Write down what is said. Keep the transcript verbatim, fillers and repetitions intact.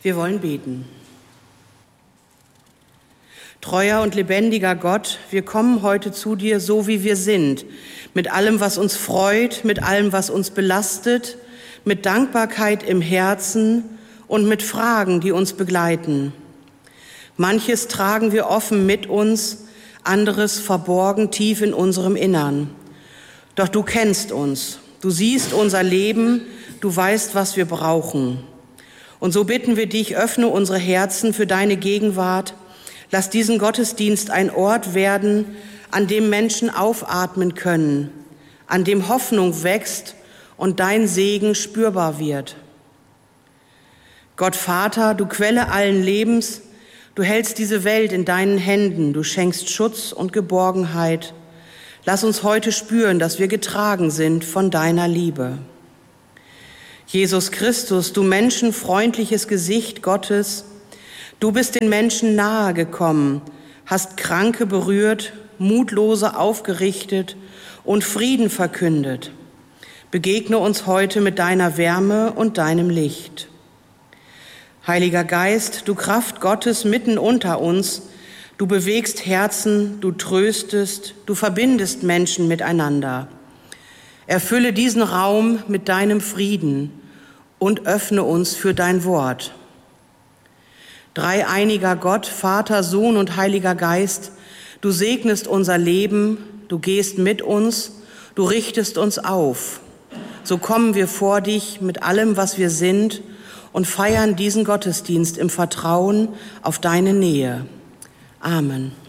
Wir wollen beten. Treuer und lebendiger Gott, wir kommen heute zu dir, so wie wir sind, mit allem, was uns freut, mit allem, was uns belastet, mit Dankbarkeit im Herzen und mit Fragen, die uns begleiten. Manches tragen wir offen mit uns, anderes verborgen tief in unserem Innern. Doch du kennst uns, du siehst unser Leben, du weißt, was wir brauchen. Und so bitten wir dich, öffne unsere Herzen für deine Gegenwart. Lass diesen Gottesdienst ein Ort werden, an dem Menschen aufatmen können, an dem Hoffnung wächst und dein Segen spürbar wird. Gott Vater, du Quelle allen Lebens, du hältst diese Welt in deinen Händen, du schenkst Schutz und Geborgenheit. Lass uns heute spüren, dass wir getragen sind von deiner Liebe. Jesus Christus, du menschenfreundliches Gesicht Gottes, du bist den Menschen nahe gekommen, hast Kranke berührt, Mutlose aufgerichtet und Frieden verkündet. Begegne uns heute mit deiner Wärme und deinem Licht. Heiliger Geist, du Kraft Gottes mitten unter uns, du bewegst Herzen, du tröstest, du verbindest Menschen miteinander. Erfülle diesen Raum mit deinem Frieden und öffne uns für dein Wort. Dreieiniger Gott, Vater, Sohn und Heiliger Geist, du segnest unser Leben, du gehst mit uns, du richtest uns auf. So kommen wir vor dich mit allem, was wir sind, und feiern diesen Gottesdienst im Vertrauen auf deine Nähe. Amen.